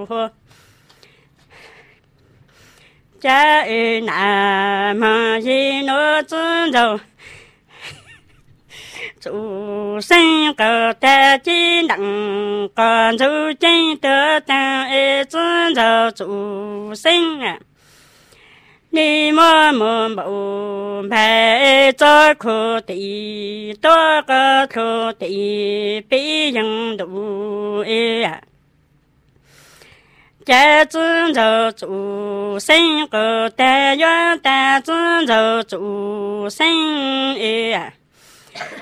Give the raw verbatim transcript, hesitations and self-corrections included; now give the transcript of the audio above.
cha ư nà mà gì nó chân dầu chủ sinh cơ ta chi nặng còn chủ chính tớ ta ê chân dầu chủ sinh à ni mô mô bồ phê cho khổ tỳ tô cơ khổ tỳ bí yang đủ ê à cha chân dầu chủ sinh cơ ta yuan ta chân dầu chủ sinh ê à